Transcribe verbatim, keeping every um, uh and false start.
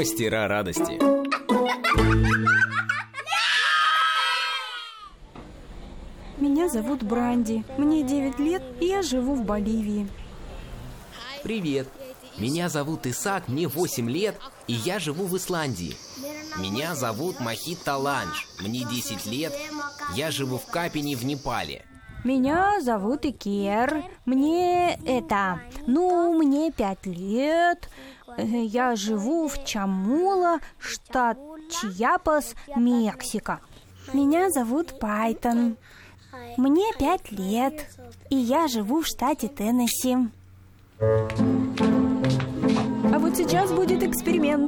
Мастера радости. Меня зовут Бранди. Мне девять лет, и я живу в Боливии. Привет. Меня зовут Исаак, мне восемь лет, и я живу в Исландии. Меня зовут Махит Таланж. Мне десять лет. Я живу в Капине в Непале. Меня зовут Икер. Мне это... Ну, мне пять лет. Я живу в Чамула, штат Чьяпас, Мексика. Меня зовут Пайтон. Мне пять лет, и я живу в штате Теннесси. А вот сейчас будет эксперимент.